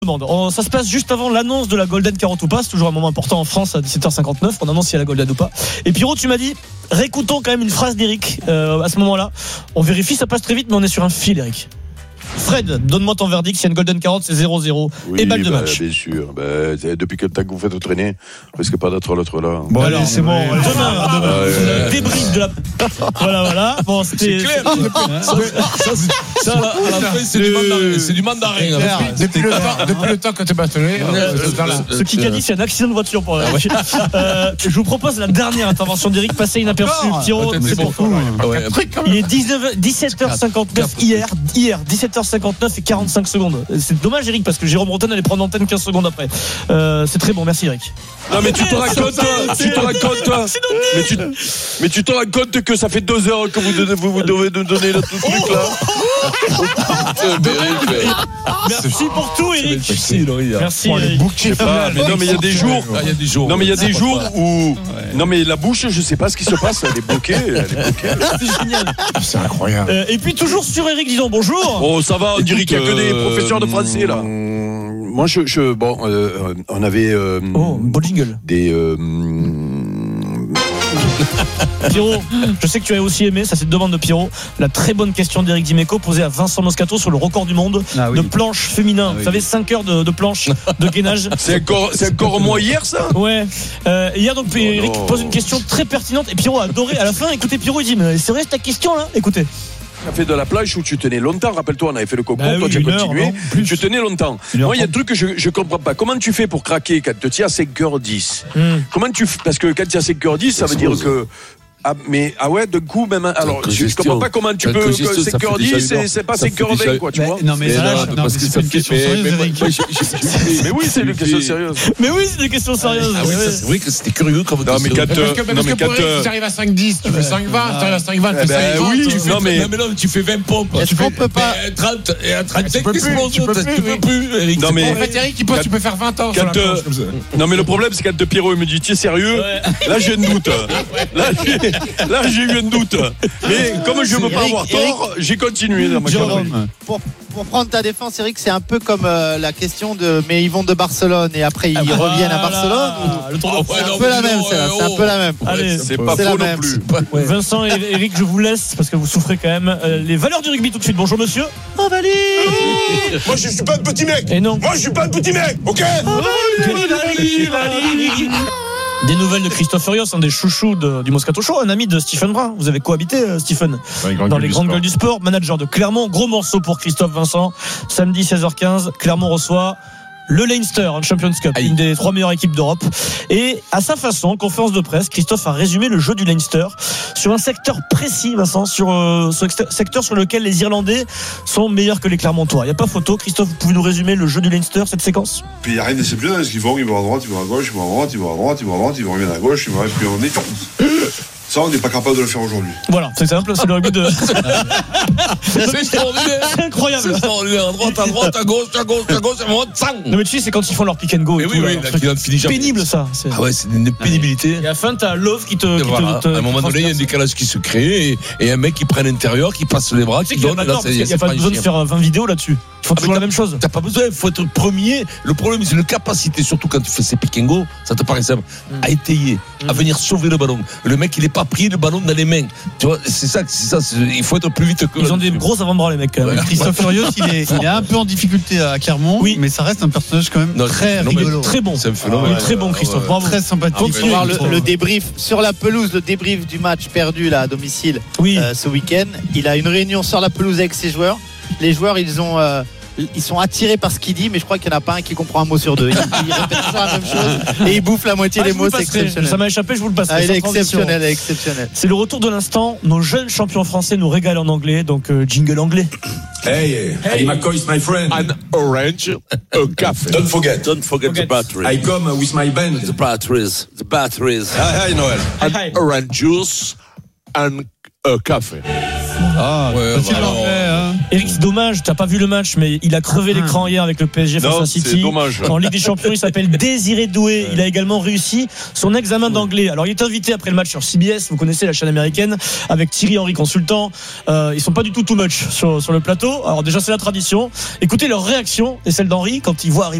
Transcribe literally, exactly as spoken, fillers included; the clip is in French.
On, ça se passe juste avant l'annonce de la Golden Carotte ou pas. C'est toujours un moment important en France à dix-sept heures cinquante-neuf. On annonce s'il y a la Golden ou pas. Et Pierrot, tu m'as dit, réécoutons quand même une phrase d'Eric euh, à ce moment-là. On vérifie, ça passe très vite, mais on est sur un fil, Eric. Fred, donne-moi ton verdict. S'il y a une Golden Carotte, c'est zéro zéro. Oui, et balle de bah, match. Bien sûr. Bah, depuis quel temps que vous faites traîner, risque pas d'être l'autre là. Bon, allez, c'est bon. Demain, Ah, demain. ouais. Débrief de la. Voilà, voilà. Bon, c'était. C'est clair. Ça, ça, c'est- ça, à la- à la fin, c'est du mandarin. C'est du mandarin. Depuis, hein. depuis, le temps, depuis le temps que tu es bâtonné, Euh, Ce qui a dit, c'est un accident de voiture pour Eric. Euh, je vous propose la dernière intervention d'Eric, passée inaperçue. Pierrot, c'est pour toi. Ah ouais. Il est dix-neuf dix-sept heures cinquante-neuf hier, hier, dix-sept heures cinquante-neuf et quarante-cinq secondes. C'est dommage, Eric, parce que Jérôme Breton allait prendre l'antenne quinze secondes après. Euh, c'est très bon, merci, Eric. Non mais tu te racontes, tu te racontes, mais tu, mais tu te rends compte que ça fait deux heures que vous devez, vous, vous devez nous donner le tout truc là. Merci pour tout, Eric. Merci, Laurie. Merci, Pour les Eric. boucs Je sais pas, mais non mais il y a des jours. Ah, il y a des jours. Non mais il y a des Ça jours passe pas. où non mais la bouche, je sais pas ce qui se passe, elle est bloquée, elle est bloquée. C'est génial. C'est incroyable. Euh, et puis, toujours sur Eric, disons bonjour. Oh ça va, on dirait qu'il y a que des euh, professeurs de français là. Moi je, je bon, euh, on avait euh, Oh, beau jingle. des euh, Pierrot, je sais que tu as aussi aimé, ça c'est une demande de Pierrot, la très bonne question d'Eric Dimeco posée à Vincent Moscato sur le record du monde Ah oui. de planche féminin. Ah oui. Vous savez, cinq heures de, de planche de gainage. c'est encore, c'est encore moi hier ça. Ouais. Euh, hier donc Eric non. pose une question très pertinente et Pierrot a adoré. À la fin, écoutez, Pierrot il dit mais c'est vrai ta question là. Écoutez. Tu as fait de la plage où tu tenais longtemps, rappelle-toi, on avait fait le concours, Bah toi oui, tu as une heure, continué, non, plus. tu tenais longtemps. Une heure Moi, il y a un trente. truc que je je comprends pas. Comment tu fais pour craquer quand tu tiens à cinq heures dix? Hmm. Comment tu f- parce que quand tu as cinq heures dix, ça veut dire que ah, mais ah ouais, d'un coup même alors je, je comprends pas comment tu T'as peux une congestion, ça cinq heures fait déjà dix une heure. c'est, c'est pas Ça cinq heures fait déjà- vingt quoi, tu Mais- vois. non mais Mais ça, non, là, parce non, mais que c'est ça pas une fait- question mais- sérieuse, mais moi- Eric. moi, j'ai- j'ai- Mais oui, c'est une question sérieuse. Mais oui, c'est des questions sérieuses. Ah oui, ça, c'est vrai que c'était curieux comme Non, mais question. quand, Parce que, euh, parce non, que mais pour quand, Eric, euh, si tu arrives à cinq dix, tu fais cinq vingt, tu arrives à cinq vingt, tu Eh fais ben cinq trente. oui, Tu fais- non, mais- non, mais non, tu fais vingt pompes. Est-ce Tu qu'on fais- peut pas- mais trente et à trente-cinq, peux plus, t'exploses, tu peux tu plus, peux oui. plus, Eric. Non, c'est mais- pas En vrai. fait, Eric, il pense, tu peux faire vingt ans sur la Quand, euh, planche comme ça. non mais le problème c'est quand Pierrot il me dit tu es sérieux, là j'ai un doute. Là j'ai, là j'ai eu un doute. Mais comme je veux pas Eric, avoir Eric. tort, j'ai continué dans ma connerie. Jérôme. Pour, pour prendre ta défense, Eric, c'est un peu comme euh, la question de mais ils vont de Barcelone et après ils Ah, voilà. reviennent à Barcelone. ou- Le tour de Ah, C'est ouais, un non, peu la mais même, non, celle-là, euh, c'est un oh. peu la même. Allez, C'est Ouais, pas c'est faux la non même. plus. Ouais. Vincent et Eric, je vous laisse parce que vous souffrez quand même. Euh, les valeurs du rugby tout de suite. Bonjour monsieur. Moi je suis pas un petit mec. Et non. Moi je suis pas un petit mec, ok? Des nouvelles de Christophe Furios, un des chouchous de- du Moscato Show, un ami de Stephen Brun. Vous avez cohabité, euh, Stephen, dans les grandes gueules du sport. Manager de Clermont, gros morceau pour Christophe Vincent. Samedi seize heures quinze, Clermont reçoit le Leinster en Champions Cup, Aïe. une des trois meilleures équipes d'Europe. Et à sa façon, en conférence de presse, Christophe a résumé le jeu du Leinster sur un secteur précis, Vincent, sur euh, ce secteur sur lequel les Irlandais sont meilleurs que les Clermontois. Il n'y a pas photo. Christophe, vous pouvez nous résumer le jeu du Leinster, cette séquence? Puis il n'y a rien d'exceptionnel, parce qu'ils vont, ils vont à droite, ils vont à gauche, ils vont à droite, ils vont à droite, ils vont à droite, ils vont revenir à gauche, ils vont puis on est. Ça, on n'est pas capable de le faire aujourd'hui. Voilà, c'est simple, c'est le rugby de. C'est extraordinaire. C'est incroyable. C'est extraordinaire. À droite, à droite, à gauche, à gauche, à gauche, à droite, sang. Non mais tu sais, c'est quand ils font leur pick and go. Et Mais tout, oui, là, oui, un là, truc qui en finit jamais. pénible ça. C'est- Ah ouais, c'est une pénibilité. Et à la fin, t'as Love qui te. Et Qui voilà. te, te à un moment donné, il y a un transperce. décalage qui se crée et, et un mec qui prend l'intérieur, qui passe les bras, Tu sais qui qu'il y a donne. pas Et de là, temps, parce c'est- qu'il n'y a c'est pas pas besoin de chiant. faire vingt vidéos là-dessus. Ils font Ah, toujours mais la même chose. T'as pas besoin, il faut être premier. Le problème, c'est une capacité, surtout quand tu fais ces pick and go, ça te paraît simple, à étayer, à venir sauver le ballon. Le mec, il est pas pris le ballon dans les mains. Tu vois, c'est ça, c'est ça, c'est- il faut être plus vite que. Ils ont des gros avant-bras les mecs. quand même. Ouais. Christophe Furios, il est, il est un peu en difficulté à Clermont, Oui. mais ça reste un personnage quand même Non, très non, mais rigolo, Très bon. C'est un Oui, phénomène. très bon Christophe. Ouais. Bravo. très sympathique. On va voir le, Je trouve. le débrief sur la pelouse, le débrief du match perdu là à domicile Oui. euh, ce week-end. Il a une réunion sur la pelouse avec ses joueurs. Les joueurs, ils ont, euh, ils sont attirés par ce qu'il dit, mais je crois qu'il n'y en a pas un qui comprend un mot sur deux. Il, il répète toujours la même chose et il bouffe la moitié Ah, des je vous mots. le C'est passerai. exceptionnel. Ça m'a échappé, je vous le passerai. Ah, il est sans transition. exceptionnel, il est exceptionnel. C'est le retour de l'instant. Nos jeunes champions français nous régalent en anglais, donc euh, jingle anglais. Hey, hey, McCoy is my friend. An orange, a café. Don't forget. Don't forget the battery. I come with my band. The batteries. The batteries. Hi, hi, Noël. Hi, hi. Orange juice and a café. Ah, Ouais, facile bah l'anglais, hein. Eric, c'est dommage, t'as pas vu le match, mais il a crevé l'écran hier avec le P S G face Non, à c'est City. dommage. En Ligue des Champions, il s'appelle Désiré Doué. Il a également réussi son examen d'anglais. Alors, il est invité après le match sur C B S. Vous connaissez la chaîne américaine avec Thierry Henry, consultant. Euh, ils sont pas du tout too much sur, sur le plateau. Alors, déjà, c'est la tradition. Écoutez leur réaction et celle d'Henry quand il voit arriver